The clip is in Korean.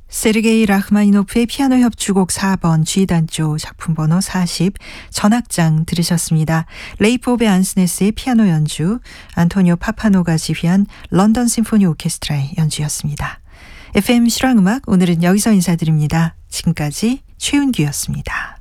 세르게이 라흐마니노프의 피아노 협주곡 4번 G단조 작품 번호 40 전악장 들으셨습니다. 레이포베 안스네스의 피아노 연주, 안토니오 파파노가 지휘한 런던 심포니 오케스트라의 연주였습니다. FM 실황음악 오늘은 여기서 인사드립니다. 지금까지 최윤규였습니다.